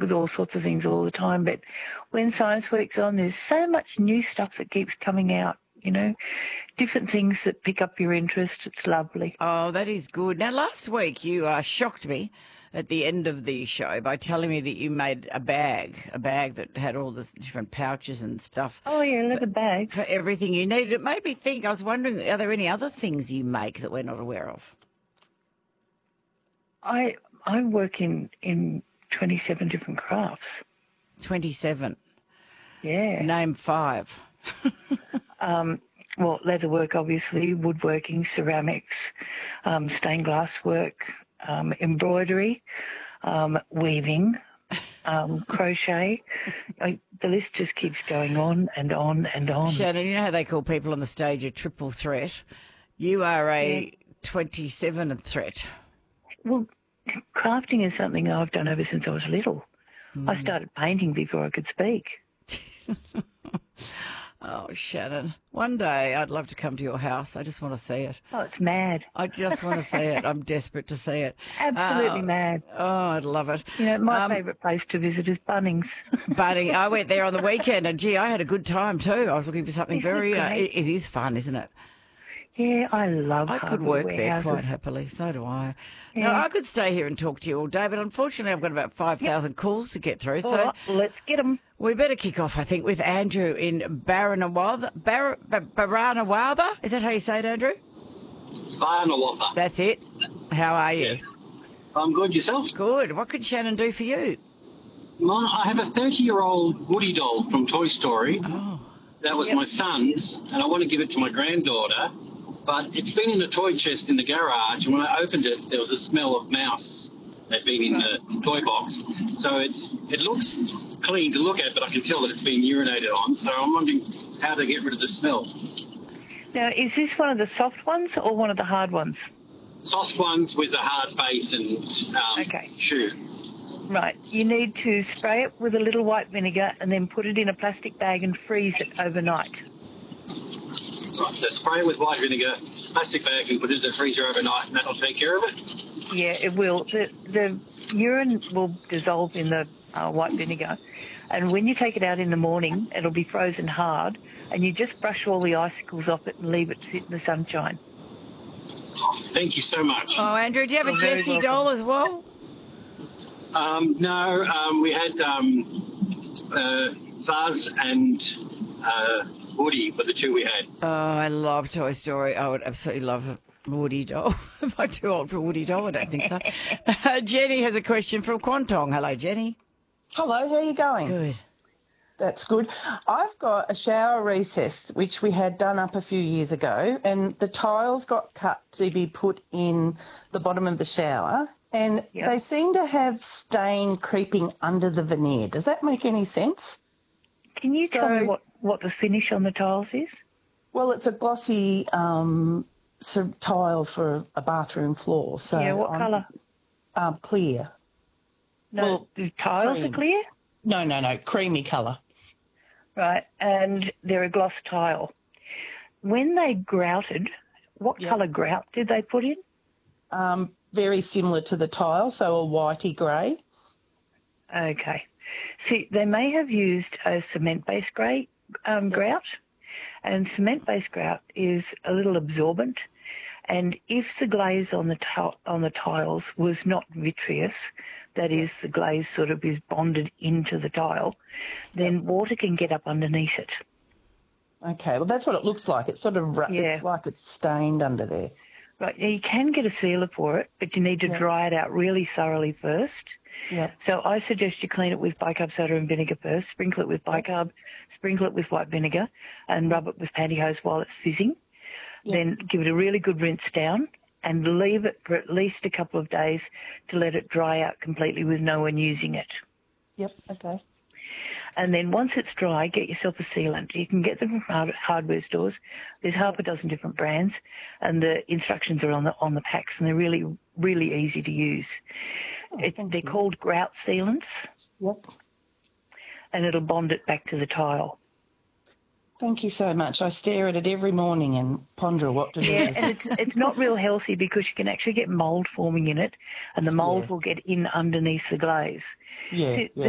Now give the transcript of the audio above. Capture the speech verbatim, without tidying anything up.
with all sorts of things all the time. But when Science Week's on, there's so much new stuff that keeps coming out, you know, different things that pick up your interest. It's lovely. Oh, that is good. Now, last week you uh, shocked me at the end of the show by telling me that you made a bag, a bag that had all the different pouches and stuff. Oh, yeah, leather bag. For everything you needed. It made me think, I was wondering, are there any other things you make that we're not aware of? I I work in, in twenty-seven different crafts. twenty-seven? Yeah. Name five. um, well, leatherwork, obviously, woodworking, ceramics, um, stained glass work, um, embroidery, um, weaving, um, crochet. I, the list just keeps going on and on and on. Shannon, you know how they call people on the stage a triple threat? You are a Yeah. twenty-seven threat. Well, crafting is something I've done ever since I was little. Mm. I started painting before I could speak. Oh, Shannon, one day I'd love to come to your house. I just want to see it. Oh, it's mad. I just want to see it. I'm desperate to see it. Absolutely uh, mad. Oh, I'd love it. You know, my Um, favourite place to visit is Bunnings. Buddy, I went there on the weekend and, gee, I had a good time too. I was looking for something Isn't it very, uh, great? it, it is fun, isn't it? Yeah, I love I could hardware work there warehouses. quite happily. So do I. Yeah. Now, I could stay here and talk to you all day, but unfortunately I've got about five thousand calls to get through. All So right, let's get them. we better kick off, I think, with Andrew in Barranawaltha. Bar- Bar- Barranawaltha? Is that how you say it, Andrew? Barranawaltha. That's it. How are you? Yes. I'm good. Yourself? Good. What could Shannon do for you? Mine, I have a thirty-year-old Woody doll from Toy Story. Oh. That was Yep. my son's, and I want to give it to my granddaughter. But it's been in a toy chest in the garage, and when I opened it, there was a smell of mouse that been in the toy box. So it's it looks clean to look at, but I can tell that it's been urinated on. So I'm wondering how to get rid of the smell. Now, is this one of the soft ones or one of the hard ones? Soft ones with a hard base and um, Okay. shoe. Right. You need to spray it with a little white vinegar and then put it in a plastic bag and freeze it overnight. Right, so spray it with white vinegar, plastic bag, and put it in the freezer overnight, and that'll take care of it. Yeah, it will. The, the urine will dissolve in the uh, white vinegar, and when you take it out in the morning, it'll be frozen hard, and you just brush all the icicles off it and leave it sit in the sunshine. Thank you so much. Oh, Andrew, do you have a You're very Jessie welcome. doll as well? Um, no, um, we had um, uh, Buzz and uh, Woody were the two we had. Oh, I love Toy Story. I would absolutely love a Woody doll. Am I too old for a Woody doll? I don't think so. Uh, Jenny has a question from Quantong. Hello, Jenny. Hello, how are you going? Good. That's good. I've got a shower recess, which we had done up a few years ago, and the tiles got cut to be put in the bottom of the shower, and Yep. they seem to have stain creeping under the veneer. Does that make any sense? Can you tell me So- what, what the finish on the tiles is? Well, it's a glossy um, sort of tile for a bathroom floor. So yeah, what I'm- colour? Um, clear. No, well, the tiles cream. are clear? No, no, no, creamy colour. Right, and they're a gloss tile. When they grouted, what Yep. colour grout did they put in? Um, very similar to the tile, so a whitey grey. Okay. See, they may have used a cement-based grey um, grout, and cement-based grout is a little absorbent. And if the glaze on the ti- on the tiles was not vitreous, that is, the glaze sort of is bonded into the tile, then water can get up underneath it. Okay, well, that's what it looks like. It's sort of, ru- Yeah. it's like it's stained under there. Right, now you can get a sealer for it, but you need to Yeah. dry it out really thoroughly first. Yeah. So I suggest you clean it with bicarb soda and vinegar first, sprinkle it with bicarb, sprinkle it with white vinegar, and rub it with pantyhose while it's fizzing. Yeah. Then give it a really good rinse down and leave it for at least a couple of days to let it dry out completely with no one using it. Yep, okay. And then once it's dry, get yourself a sealant. You can get them from hard- hardware stores. There's half a dozen different brands, and the instructions are on the on the packs, and they're really, really easy to use. Oh, It, thank they're you. called grout sealants, Yep. and it'll bond it back to the tile. Thank you so much. I stare at it every morning and ponder what to do. Yeah, with and it. it's it's not real healthy because you can actually get mould forming in it, and the mould Yeah. will get in underneath the glaze. Yeah, See, yeah.